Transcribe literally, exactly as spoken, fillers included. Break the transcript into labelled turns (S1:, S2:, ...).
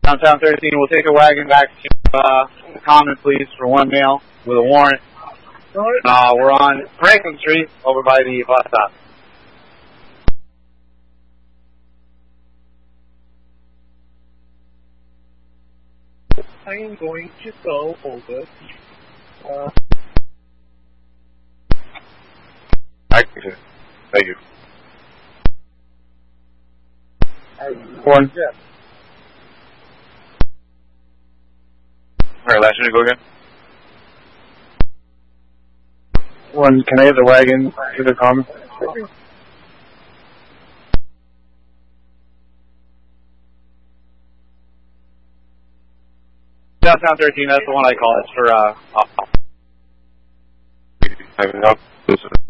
S1: Downtown thirteen, we'll take a wagon back to uh, the Common, please, for one mail with a warrant. Uh, we're on Franklin Street over by the bus stop.
S2: I am going to go over. Uh,
S3: Thank you. Thank you.
S1: One.
S2: Yeah.
S3: All right, last unit, go again.
S1: One, can I have the wagon to the Common? Downtown thirteen, that's the one I call. It's for, uh,
S3: Hang up.